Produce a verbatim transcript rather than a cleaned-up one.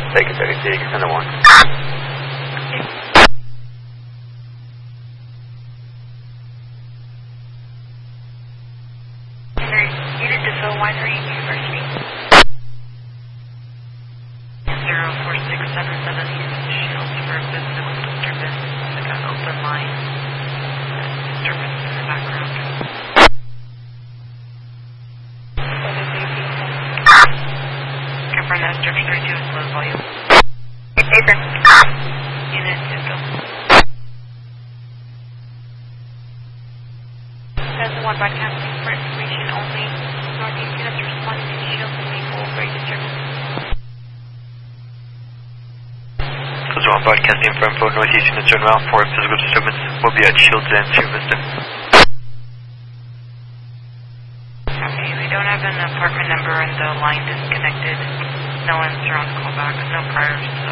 Take it, take it, take it, one. Unit to Phil Winery University. zero four six seven seven Shields for physical disturbance. Like an open line. Disturbance in the background. Confirm that disturbance thirty-two is low volume. Unit to Phil. That's one broadcasting for information only. Northeast units responding to Shields and Maple very disturbance. This is one broadcasting for info. Northeast units turn around for physical disturbance. Will be at Shields and Sierra Vista. Okay, we don't have an apartment number and the line disconnected. No one's around callback. No priors.